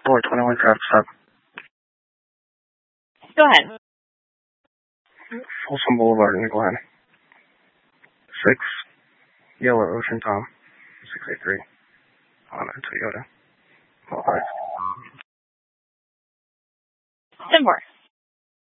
421 traffic stop. Go ahead. Folsom Boulevard in Glen. 6 Yellow Ocean Tom 683 on a Toyota. 10-4.